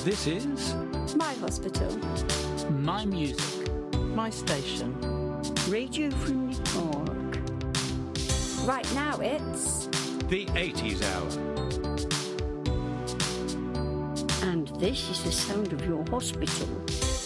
This is My hospital. My Music. My station. Radio Friendly Park. Right now it's... The 80s Hour. And this is the sound of your hospital.